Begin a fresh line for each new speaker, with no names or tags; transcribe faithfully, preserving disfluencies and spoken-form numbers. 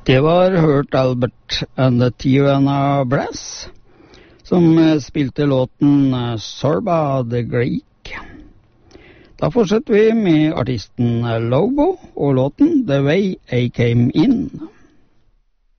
Det var hørt Albert and the Tijuana Brass, som spilte låten Sorba the Greek. Da fortsetter vi med artisten Lobo og låten The Way I Came In.